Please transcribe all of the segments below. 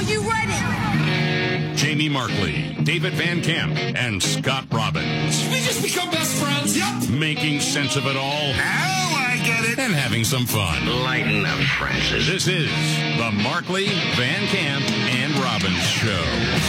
you ready? Jamie Markley, David Van Camp, and Scott Robbins. We just become best friends. Yep. Making sense of it all. Now I get it. And having some fun. Lighten up, Francis. This is the Markley, Van Camp, and Robbins Show.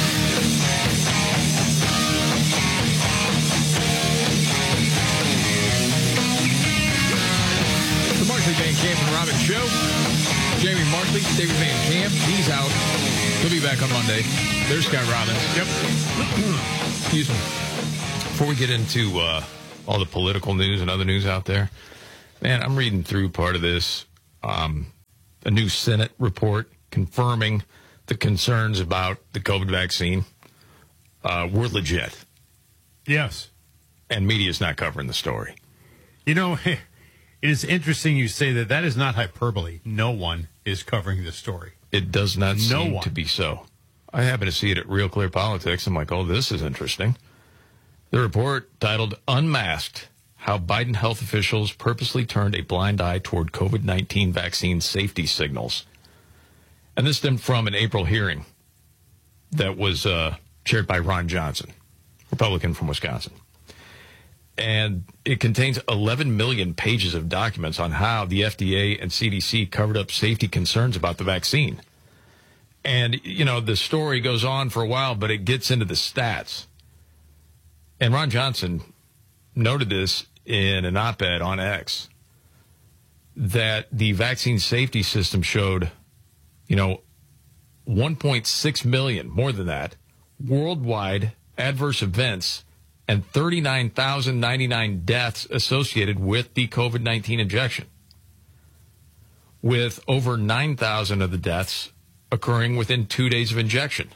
The Markley, Van Camp, and Robbins Show. Jamie Markley, David Van Camp. He's out. He'll be back on Monday. There's Scott Robbins. Yep. Excuse me. Before we get into all the political news and other news out there, man, I'm reading through part of this. A new Senate report confirming the concerns about the COVID vaccine were legit. Yes. And media's not covering the story. You know, it is interesting you say that. That is not hyperbole. No one is covering this story. It does not seem to be so. I happen to see it at Real Clear Politics. I'm like, oh, this is interesting. The report titled Unmasked, How Biden Health Officials Purposely Turned a Blind Eye Toward COVID-19 Vaccine Safety Signals. And this stemmed from an April hearing that was chaired by Ron Johnson, Republican from Wisconsin. And it contains 11 million pages of documents on how the FDA and CDC covered up safety concerns about the vaccine. And, you know, the story goes on for a while, but it gets into the stats. And Ron Johnson noted this in an op-ed on X, that the vaccine safety system showed, 1.6 million, more than that, worldwide adverse events and 39,099 deaths associated with the COVID-19 injection, with over 9,000 of the deaths occurring within 2 days of injection.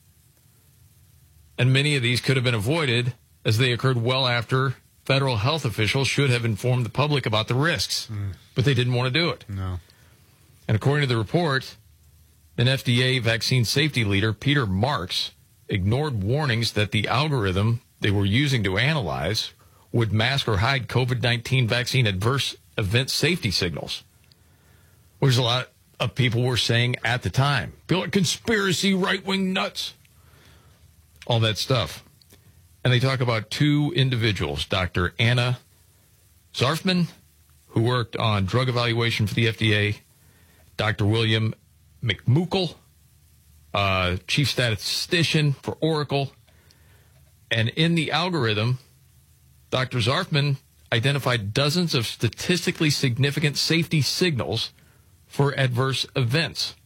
And many of these could have been avoided as they occurred well after federal health officials should have informed the public about the risks, but they didn't want to do it. No. And according to the report, an FDA vaccine safety leader, Peter Marks, ignored warnings that the algorithm they were using to analyze would mask or hide COVID-19 vaccine adverse event safety signals, which a lot of people were saying at the time. Feel like conspiracy, right-wing nuts, all that stuff. And they talk about two individuals, Dr. Anna Zarfman, who worked on drug evaluation for the FDA, Dr. William McMukel, chief statistician for Oracle. And in the algorithm, Dr. Zarfman identified dozens of statistically significant safety signals for adverse events.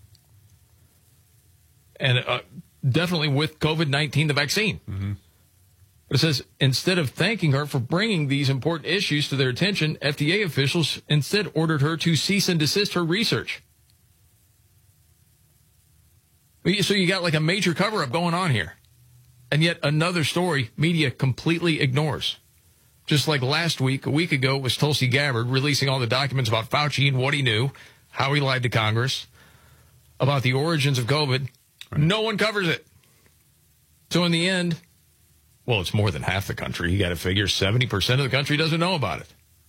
And definitely with COVID-19, the vaccine. Mm-hmm. But it says, instead of thanking her for bringing these important issues to their attention, FDA officials instead ordered her to cease and desist her research. So you got like a major cover-up going on here. And yet another story media completely ignores. Just like last week, a week ago, was Tulsi Gabbard releasing all the documents about Fauci and what he knew, how he lied to Congress, about the origins of COVID. Right. No one covers it. So in the end, well, it's more than half the country. You got to figure 70% of the country doesn't know about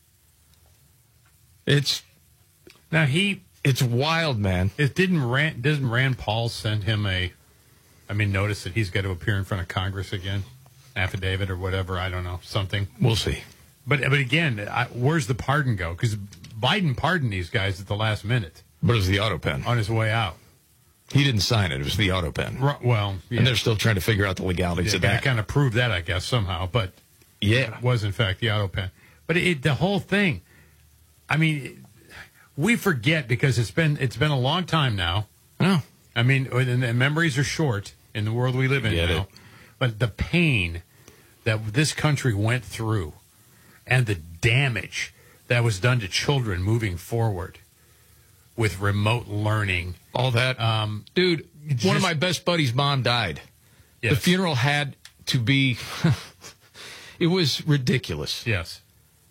it. It's wild, man. Doesn't Rand Paul send him notice that he's got to appear in front of Congress again? Affidavit or whatever, I don't know, something. We'll see. But again, where's the pardon go? Because Biden pardoned these guys at the last minute. But it was the auto pen. On his way out. He didn't sign it. It was the auto pen. Well, yeah. And they're still trying to figure out the legalities of that. They kind of proved that, I guess, somehow. But yeah, it was, in fact, the auto pen. But the whole thing, I mean, we forget because it's been a long time now. Oh. I mean, and memories are short in the world we live in now. But the pain that this country went through and the damage that was done to children moving forward with remote learning. All that. Dude, one of my best buddies' mom died. Yes. The funeral had to be, it was ridiculous. Yes.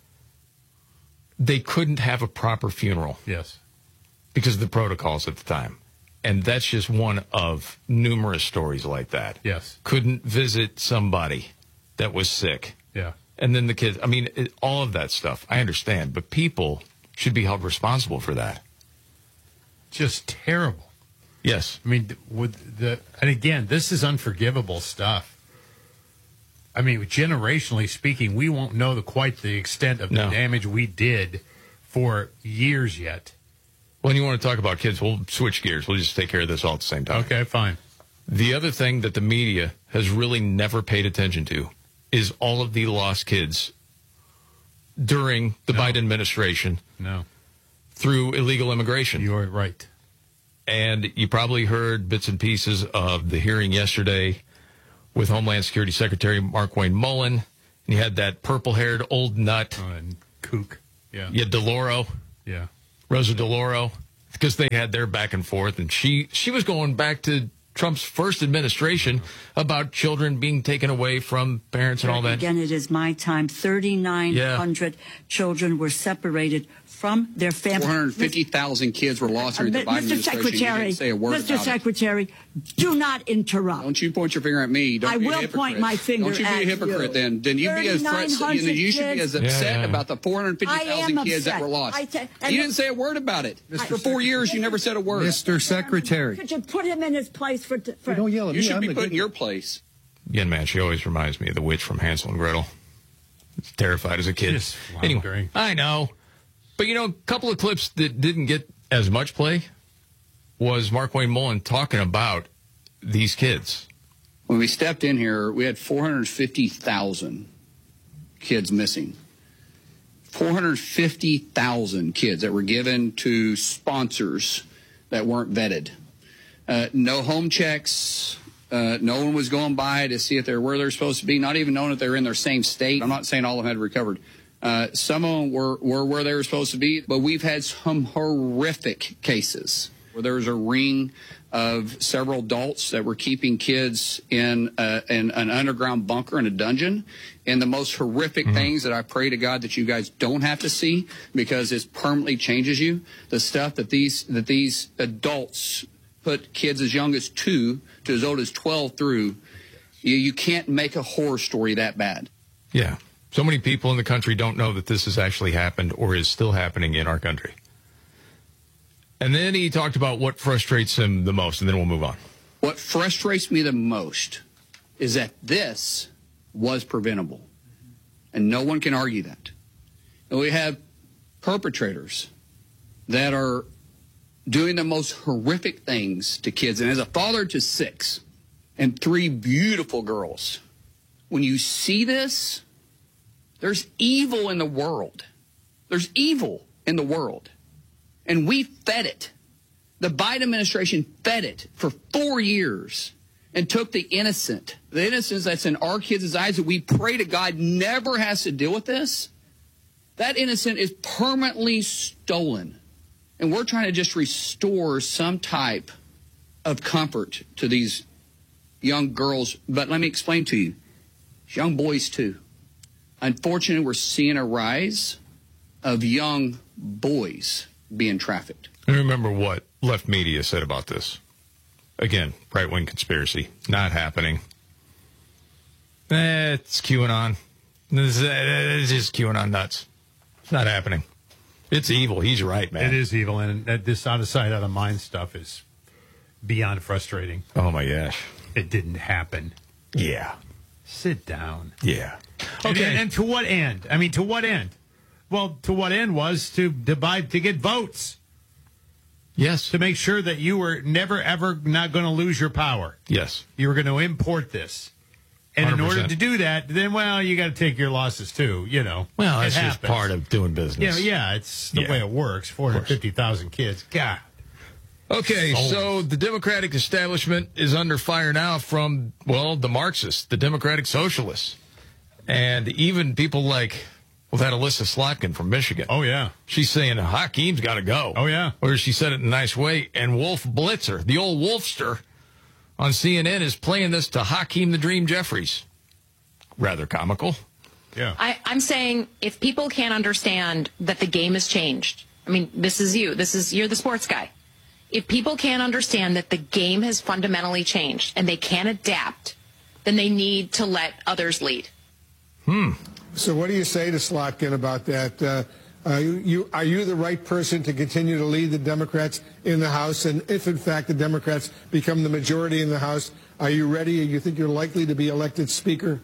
They couldn't have a proper funeral. Yes. Because of the protocols at the time. And that's just one of numerous stories like that. Yes. Couldn't visit somebody that was sick. Yeah. And then the kids, all of that stuff, I understand. But people should be held responsible for that. Just terrible. Yes. I mean, and again, this is unforgivable stuff. I mean, generationally speaking, we won't know quite the extent of the damage we did for years yet. When you want to talk about kids, we'll switch gears. We'll just take care of this all at the same time. Okay, fine. The other thing that the media has really never paid attention to is all of the lost kids during the Biden administration through illegal immigration. You're right. And you probably heard bits and pieces of the hearing yesterday with Homeland Security Secretary Markwayne Mullen. And you had that purple-haired old nut. And kook. Yeah. You had DeLauro. Yeah. Rosa DeLauro. Because they had their back and forth. And she was going back to Trump's first administration about children being taken away from parents and all that. Again, it is my time. 3,900 children were separated from their families. 450,000 kids were lost during the Biden administration. You didn't say a word about Mr. Secretary, do not interrupt. Don't you point your finger at me. Don't I be a will hypocrite. point my finger at you. Don't you be a hypocrite then. Then you be as you should be as upset about the 450,000 kids that were lost. You didn't say a word about it. For 4 years, you never said a word. Mr. Secretary. Could you put him in his place for don't yell at me. You should be put in your place. Again, man, she always reminds me of the witch from Hansel and Gretel. I was terrified as a kid. Anyway, I know. But, you know, a couple of clips that didn't get as much play was Markwayne Mullen talking about these kids. When we stepped in here, we had 450,000 kids missing. 450,000 kids that were given to sponsors that weren't vetted. No home checks. No one was going by to see if they're where they're supposed to be, not even knowing if they're in their same state. I'm not saying all of them had recovered. Some of them were where they were supposed to be, but we've had some horrific cases where there was a ring of several adults that were keeping kids in an underground bunker in a dungeon. And the most horrific things that I pray to God that you guys don't have to see, because it permanently changes you, the stuff that these adults put kids as young as 2 to as old as 12 through. You can't make a horror story that bad. Yeah. So many people in the country don't know that this has actually happened or is still happening in our country. And then he talked about what frustrates him the most, and then we'll move on. What frustrates me the most is that this was preventable, and no one can argue that. And we have perpetrators that are doing the most horrific things to kids. And as a father to 6 and 3 beautiful girls, when you see this, there's evil in the world. There's evil in the world. And we fed it. The Biden administration fed it for 4 years and took the innocence that's in our kids' eyes that we pray to God never has to deal with this. That innocent is permanently stolen. And we're trying to just restore some type of comfort to these young girls. But let me explain to you, young boys too. Unfortunately, we're seeing a rise of young boys being trafficked. I remember what left media said about this. Again, right-wing conspiracy. Not happening. It's QAnon. It's just QAnon nuts. It's not happening. It's evil. He's right, man. It is evil, and this out-of-sight, out-of-mind stuff is beyond frustrating. Oh, my gosh. It didn't happen. Yeah. Sit down. Yeah. Okay. And to what end? I mean, to what end? Well, to what end was to get votes. Yes. To make sure that you were never, ever not going to lose your power. Yes. You were going to import this. And 100%. In order to do that, then, well, you got to take your losses, too, you know. Well, it's just part of doing business. Yeah, it's the way it works. 450,000 kids. God. Okay, so the Democratic establishment is under fire now from, well, the Marxists, the Democratic Socialists. And even people like, well, that Alyssa Slotkin from Michigan. Oh, yeah. She's saying Hakeem's got to go. Oh, yeah. Or she said it in a nice way. And Wolf Blitzer, the old Wolfster, on CNN is playing this to Hakeem the Dream Jeffries. Rather comical. Yeah. I'm saying if people can't understand that the game has changed, I mean, this is you. You're the sports guy. If people can't understand that the game has fundamentally changed and they can't adapt, then they need to let others lead. So what do you say to Slotkin about that? Are you the right person to continue to lead the Democrats in the House? And if, in fact, the Democrats become the majority in the House, are you ready? You think you're likely to be elected Speaker?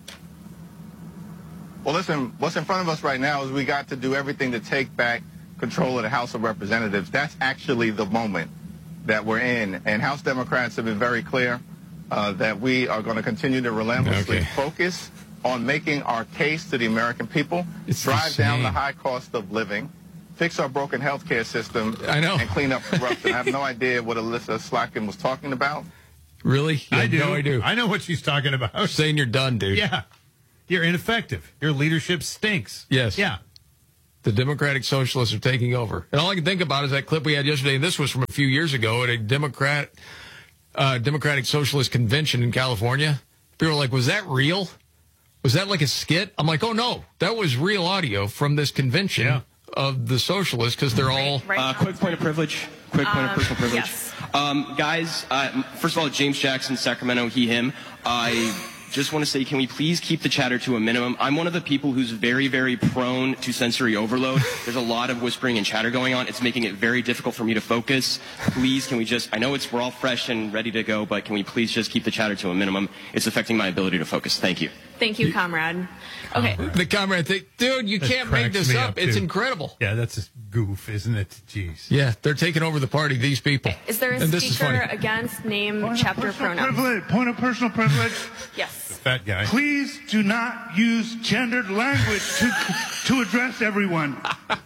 Well, listen, what's in front of us right now is we got to do everything to take back control of the House of Representatives. That's actually the moment that we're in. And House Democrats have been very clear that we are going to continue to relentlessly focus on making our case to the American people, drive down the high cost of living, fix our broken health care system, and clean up corruption. I have no idea what Alyssa Slotkin was talking about. Really? I do. No, I do. I know what she's talking about. Saying you're done, dude. Yeah. You're ineffective. Your leadership stinks. Yes. Yeah. The Democratic Socialists are taking over. And all I can think about is that clip we had yesterday, and this was from a few years ago at a Democratic Socialist convention in California. People were like, was that real? Was that like a skit? I'm like, oh, no. That was real audio from this convention of the socialists because they're all... Quick point of privilege. Quick point of personal privilege. Yes. Guys, first of all, James Jackson, Sacramento, he, him. I just want to say, can we please keep the chatter to a minimum? I'm one of the people who's very, very prone to sensory overload. There's a lot of whispering and chatter going on. It's making it very difficult for me to focus. Please, can we just, I know we're all fresh and ready to go, but can we please just keep the chatter to a minimum? It's affecting my ability to focus. Thank you. Thank you, comrade. Okay. The comrade thing. Dude, you can't make this up. It's incredible. Yeah, that's a goof, isn't it? Jeez. Yeah, they're taking over the party, these people. Is there a speaker against name, chapter, pronouns? Point of personal privilege. Yes. The fat guy. Please do not use gendered language to address everyone.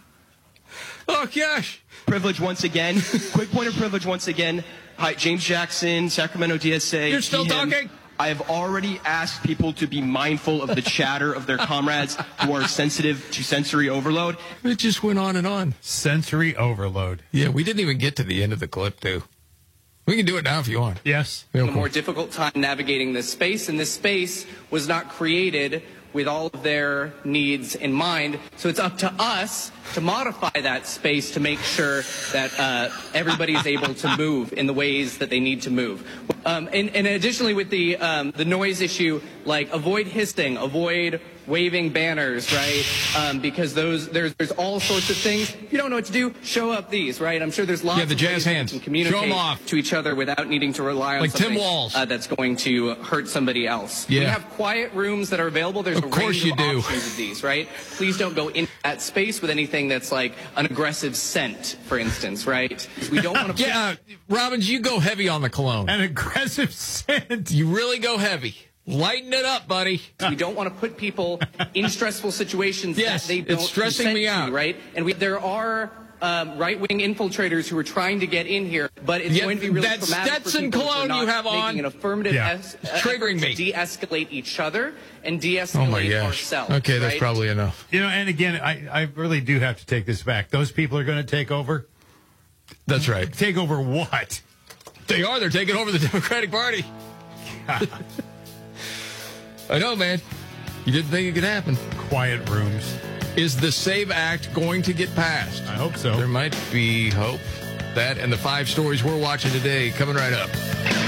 Oh, gosh. Privilege once again. Quick point of privilege once again. Hi, James Jackson, Sacramento DSA. You're still talking? I have already asked people to be mindful of the chatter of their comrades who are sensitive to sensory overload. It just went on and on. Sensory overload. Yeah, we didn't even get to the end of the clip, too. We can do it now if you want. Yes. A more difficult time navigating this space, and this space was not created with all of their needs in mind. So it's up to us to modify that space to make sure that everybody is able to move in the ways that they need to move. And additionally, with the noise issue, like avoid hissing, avoid waving banners, right? Because there's all sorts of things. If you don't know what to do, show up these, right? I'm sure there's lots the of jazz ways hands. you can communicate Show 'em off. to each other without needing to rely on like something Tim Walz. That's going to hurt somebody else. Yeah. We have quiet rooms that are available. There's Of a course range you of do. options of these, right? Please don't go in that space with anything that's like an aggressive scent, for instance, right? We don't want to. Yeah, Robbins, you go heavy on the cologne. An aggressive scent. You really go heavy. Lighten it up, buddy. We don't want to put people in stressful situations that they don't it's stressing consent me out. to, right? And there are right-wing infiltrators who are trying to get in here, but it's going to be really that traumatic for Stetson people cologne to not you have on. making an affirmative triggering me. to de-escalate each other and de-escalate ourselves. Okay, that's right? probably enough. You know, and again, I really do have to take this back. Those people are going to take over. That's right. Take over what? They are. They're taking over the Democratic Party. I know, man. You didn't think it could happen. Quiet rooms. Is the SAVE Act going to get passed? I hope so. There might be hope. That and the 5 stories we're watching today coming right up.